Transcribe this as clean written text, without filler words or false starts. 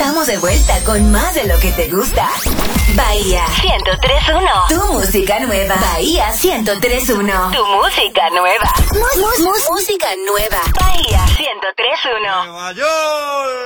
estamos de vuelta con más de lo que te gusta. Bahía 103.1. Tu música nueva. Bahía 103.1. Tu música nueva. Música nueva. Bahía 103.1. Nueva York.